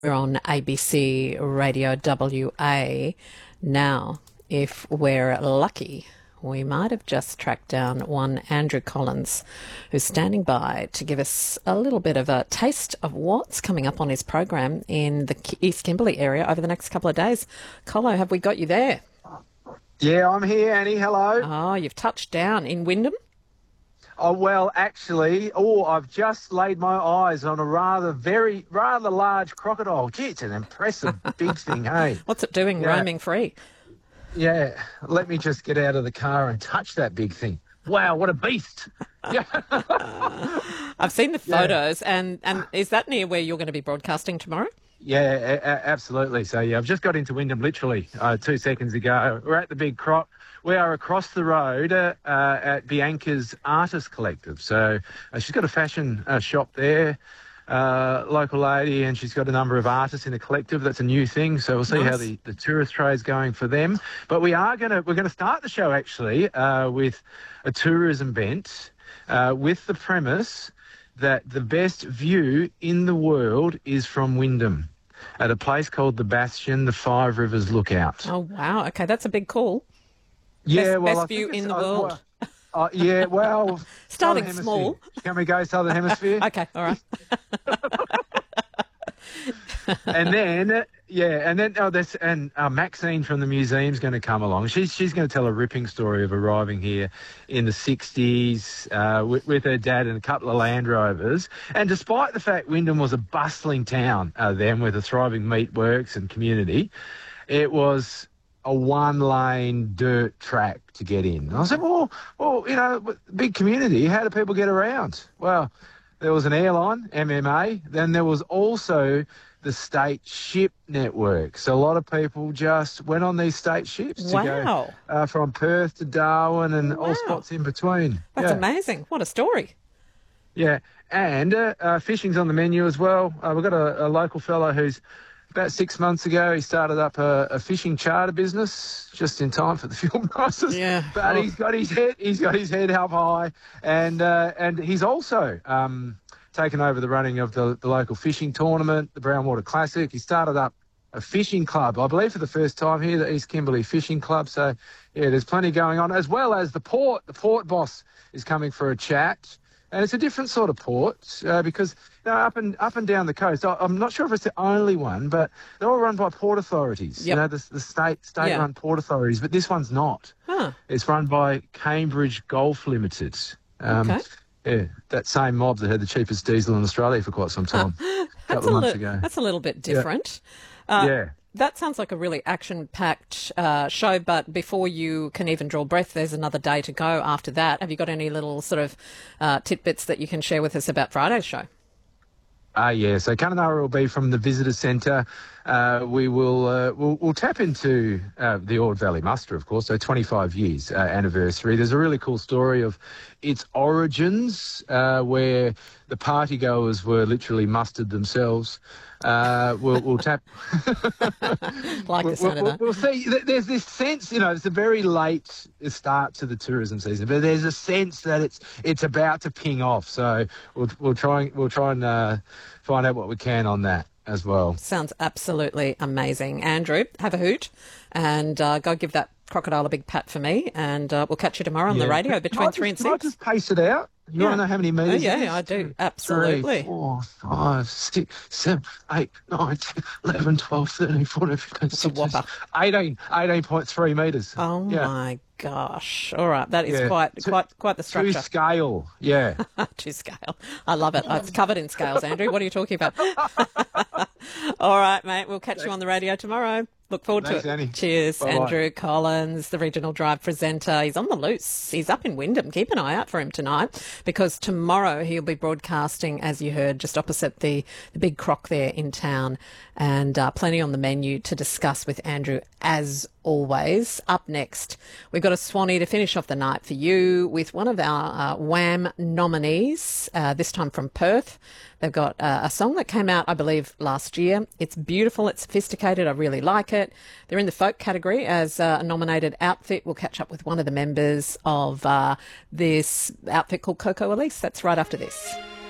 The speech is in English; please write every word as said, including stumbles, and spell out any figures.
We're on A B C Radio W A now. If we're lucky, we might have just tracked down one Andrew Collins, who's standing by to give us a little bit of a taste of what's coming up on his program in the East Kimberley area over the next couple of days. Collo, have we got you there? Yeah, I'm here, Annie. Hello. Oh, you've touched down in Wyndham? Oh, well, actually, oh, I've just laid my eyes on a rather, very, rather large crocodile. Gee, it's an impressive big thing, hey? What's it doing Yeah. roaming free? Yeah, let me just get out of the car and touch that big thing. Wow, what a beast. Yeah. I've seen the Yeah. photos, and, and is that near where you're going to be broadcasting tomorrow? Yeah, a- a- absolutely. So, yeah, I've just got into Wyndham literally uh, two seconds ago. We're at the big croc. We are across the road uh, uh, at Bianca's Artist Collective. So uh, she's got a fashion uh, shop there, uh, local lady, and she's got a number of artists in the collective. That's a new thing. So we'll see Nice. how the, the tourist trade's going for them. But we are going to, we're going to start the show actually uh, with a tourism bent uh, with the premise that the best view in the world is from Wyndham at a place called the Bastion, the Five Rivers Lookout. Oh, wow. Okay, that's a big call. Yeah, Best- well, best I think view it's- in the uh, world. well, uh, yeah, well, Starting Southern small. Hemisphere. Can we go Southern Hemisphere? Okay, all right. And then, uh, yeah, and then oh, this and uh, Maxine from the museum's going to come along. She's she's going to tell a ripping story of arriving here in the sixties uh, with, with her dad and a couple of Land Rovers. And despite the fact Wyndham was a bustling town uh, then with a thriving meatworks and community, it was a one-lane dirt track to get in. And I said, well, well, you know, big community. How do people get around? Well, there was an airline, M M A. Then there was also the state ship network. So a lot of people just went on these state ships to Wow. go uh, from Perth to Darwin and Wow. all spots in between. That's yeah. amazing. What a story. Yeah, and uh, uh, fishing's on the menu as well. Uh, we've got a, a local fellow who's about six months ago, he started up a, a fishing charter business just in time for the fuel prices. Yeah. But Oh. he's got his head, he's got his head up high, and uh, and he's also um, taken over the running of the, the local fishing tournament, the Brownwater Classic. He started up a fishing club, I believe, for the first time here, the East Kimberley Fishing Club. So yeah, there's plenty going on, as well as the port. The port boss is coming for a chat. And it's a different sort of port uh, because you know, up and up and down the coast, I, I'm not sure if it's the only one, but they're all run by port authorities. Yep. You know, the, the state state-run Yeah. port authorities, but this one's not. Huh. It's run by Cambridge Golf Limited. Um, Okay. Yeah, that same mob that had the cheapest diesel in Australia for quite some time, a That's couple a, of months li- ago. that's a little bit different. Uh, Yeah. That sounds like a really action-packed uh, show, but before you can even draw breath, there's another day to go after that. Have you got any little sort of uh, tidbits that you can share with us about Friday's show? Ah, yeah. So Kununurra will be from the visitor centre. Uh, we will uh, we'll, we'll tap into uh, the Ord Valley Muster, of course. So twenty-five years uh, anniversary. There's a really cool story of its origins, uh, where the partygoers were literally mustered themselves. Uh, we'll, we'll tap. Like the We'll, sound of we'll, that. we'll see. Th- There's this sense, you know, it's a very late start to the tourism season, but there's a sense that it's it's about to ping off. So we'll we'll try and we'll try and uh, find out what we can on that as well. Sounds absolutely amazing. Andrew, have a hoot and uh, go give that crocodile a big pat for me, and uh, we'll catch you tomorrow on the Yeah. radio Can between I three just, and can I six. just pace it out? You Yeah. want to know how many Oh, metres? it yeah, is? I do. Two, Absolutely. Three, four, five, six, seven, eight, nine, ten, eleven, twelve, thirteen, fourteen, fifteen, a sixteen, whopper. eighteen, eighteen point three metres. Oh yeah. my gosh! All right, that is Yeah. quite To- quite quite the To structure. scale, yeah. To scale. I love it. It's covered in scales, Andrew. What are you talking about? All right, mate. We'll catch you on the radio tomorrow. Look forward Thanks, to it. Annie. Cheers, Bye-bye. Andrew Collins, the Regional Drive presenter. He's on the loose. He's up in Wyndham. Keep an eye out for him tonight, because tomorrow he'll be broadcasting, as you heard, just opposite the, the big croc there in town, and uh, plenty on the menu to discuss with Andrew, as always. Up next, we've got a Swanee to finish off the night for you with one of our uh, Wham nominees, uh, this time from Perth. They've got uh, a song that came out, I believe, last year. It's beautiful. It's sophisticated. I really like it. They're in the folk category as uh, a nominated outfit. We'll catch up with one of the members of uh, this outfit called Coco Elise. That's right after this.